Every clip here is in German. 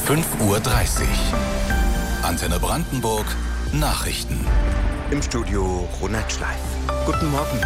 5:30 Uhr. Antenne Brandenburg Nachrichten. Im Studio Ronald Schleif. Guten Morgen.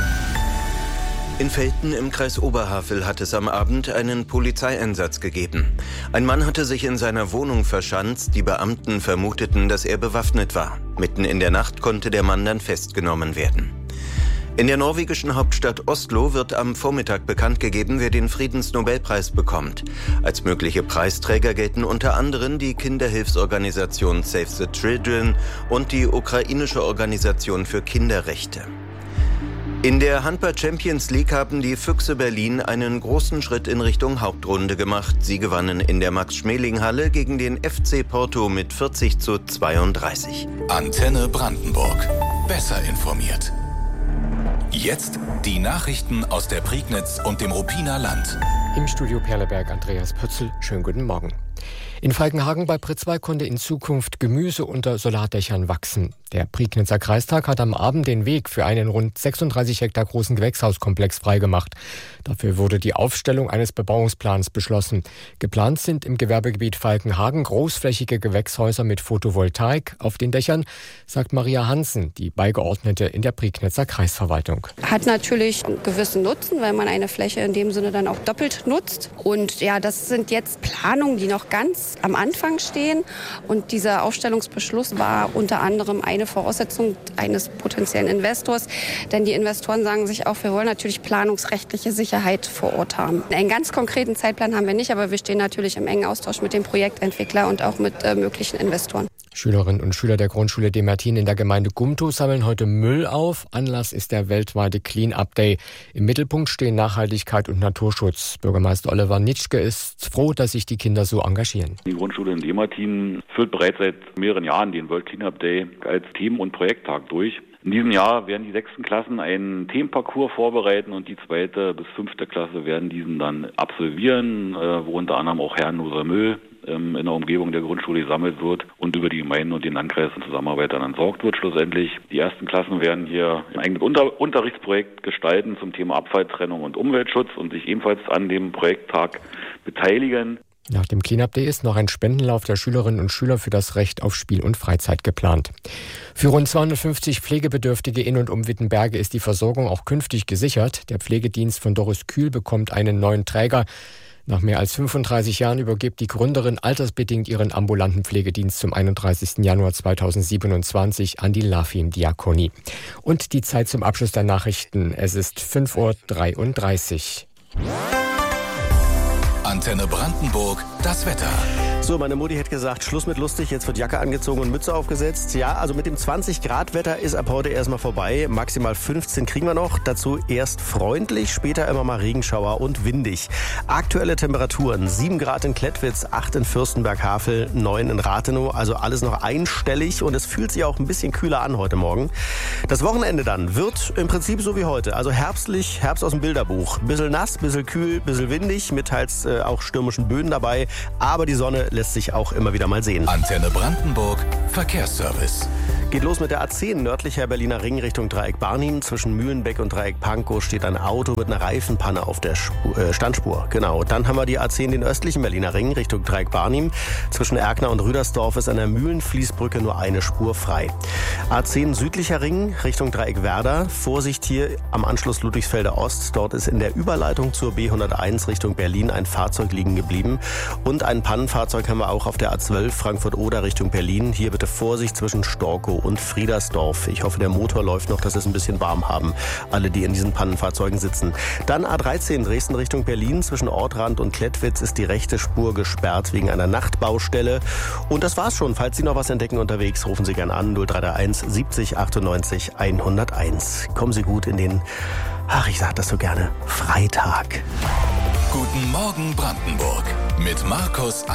In Velten im Kreis Oberhavel hat es am Abend einen Polizeieinsatz gegeben. Ein Mann hatte sich in seiner Wohnung verschanzt. Die Beamten vermuteten, dass er bewaffnet war. Mitten in der Nacht konnte der Mann dann festgenommen werden. In der norwegischen Hauptstadt Oslo wird am Vormittag bekannt gegeben, wer den Friedensnobelpreis bekommt. Als mögliche Preisträger gelten unter anderem die Kinderhilfsorganisation Save the Children und die ukrainische Organisation für Kinderrechte. In der Handball-Champions League haben die Füchse Berlin einen großen Schritt in Richtung Hauptrunde gemacht. Sie gewannen in der Max-Schmeling-Halle gegen den FC Porto mit 40:32. Antenne Brandenburg. Besser informiert. Jetzt die Nachrichten aus der Prignitz und dem Ruppiner Land. Im Studio Perleberg Andreas Pötzl. Schönen guten Morgen. In Falkenhagen bei Pritzwalk konnte in Zukunft Gemüse unter Solardächern wachsen. Der Prignitzer Kreistag hat am Abend den Weg für einen rund 36 Hektar großen Gewächshauskomplex freigemacht. Dafür wurde die Aufstellung eines Bebauungsplans beschlossen. Geplant sind im Gewerbegebiet Falkenhagen großflächige Gewächshäuser mit Photovoltaik auf den Dächern, sagt Maria Hansen, die Beigeordnete in der Prignitzer Kreisverwaltung. Hat natürlich einen gewissen Nutzen, weil man eine Fläche in dem Sinne dann auch doppelt nutzt. Und ja, das sind jetzt Planungen, die noch ganz am Anfang stehen. Und dieser Aufstellungsbeschluss war unter anderem eine Voraussetzung eines potenziellen Investors. Denn die Investoren sagen sich auch, wir wollen natürlich planungsrechtliche Sicherheit vor Ort haben. Einen ganz konkreten Zeitplan haben wir nicht, aber wir stehen natürlich im engen Austausch mit dem Projektentwickler und auch mit möglichen Investoren. Schülerinnen und Schüler der Grundschule Demertin in der Gemeinde Gumtow sammeln heute Müll auf. Anlass ist der weltweite Clean-Up Day. Im Mittelpunkt stehen Nachhaltigkeit und Naturschutz. Bürgermeister Oliver Nitschke ist froh, dass sich die Kinder so engagieren. Die Grundschule in Demertin führt bereits seit mehreren Jahren den World Clean-Up Day als Themen- und Projekttag durch. In diesem Jahr werden die 6. Klassen einen Themenparcours vorbereiten und die 2. bis 5. Klasse werden diesen dann absolvieren, wo unter anderem auch herrenloser Müll in der Umgebung der Grundschule gesammelt wird und über die Gemeinden und den Landkreis in Zusammenarbeit dann entsorgt wird schlussendlich. Die 1. Klassen werden hier ein eigenes Unterrichtsprojekt gestalten zum Thema Abfalltrennung und Umweltschutz und sich ebenfalls an dem Projekttag beteiligen. Nach dem Clean-Up Day ist noch ein Spendenlauf der Schülerinnen und Schüler für das Recht auf Spiel und Freizeit geplant. Für rund 250 Pflegebedürftige in und um Wittenberge ist die Versorgung auch künftig gesichert. Der Pflegedienst von Doris Kühl bekommt einen neuen Träger. Nach mehr als 35 Jahren übergibt die Gründerin altersbedingt ihren ambulanten Pflegedienst zum 31. Januar 2027 an die LAFIM-Diakonie. Und die Zeit zum Abschluss der Nachrichten. Es ist 5:33 Uhr. Antenne Brandenburg, das Wetter. So, meine Mutti hätte gesagt, Schluss mit lustig, jetzt wird Jacke angezogen und Mütze aufgesetzt. Ja, also mit dem 20-Grad-Wetter ist ab heute erstmal vorbei. Maximal 15 kriegen wir noch. Dazu erst freundlich, später immer mal Regenschauer und windig. Aktuelle Temperaturen: 7 Grad in Klettwitz, 8 in Fürstenberg-Havel, 9 in Rathenow. Also alles noch einstellig und es fühlt sich auch ein bisschen kühler an heute Morgen. Das Wochenende dann wird im Prinzip so wie heute. Also herbstlich, Herbst aus dem Bilderbuch. Bisschen nass, bisschen kühl, bisschen windig, mit teils auch stürmischen Böen dabei. Aber die Sonne lässt sich auch immer wieder mal sehen. Antenne Brandenburg, Verkehrsservice. Geht los mit der A10 nördlicher Berliner Ring Richtung Dreieck Barnim. Zwischen Mühlenbeck und Dreieck Pankow steht ein Auto mit einer Reifenpanne auf der Standspur. Genau. Dann haben wir die A10 den östlichen Berliner Ring Richtung Dreieck Barnim. Zwischen Erkner und Rüdersdorf ist an der Mühlenfließbrücke nur eine Spur frei. A10 südlicher Ring Richtung Dreieck Werder. Vorsicht hier am Anschluss Ludwigsfelder Ost. Dort ist in der Überleitung zur B101 Richtung Berlin ein Fahrzeug liegen geblieben. Und ein Pannenfahrzeug haben wir auch auf der A12 Frankfurt-Oder Richtung Berlin. Hier bitte Vorsicht zwischen Storkow und Friedersdorf. Ich hoffe, der Motor läuft noch, dass es ein bisschen warm haben. Alle, die in diesen Pannenfahrzeugen sitzen. Dann A13 Dresden Richtung Berlin. Zwischen Ortrand und Klettwitz ist die rechte Spur gesperrt wegen einer Nachtbaustelle. Und das war's schon. Falls Sie noch was entdecken unterwegs, rufen Sie gern an 0331 70 98 101. Kommen Sie gut in den, ich sag das so gerne, Freitag. Guten Morgen Brandenburg mit Markus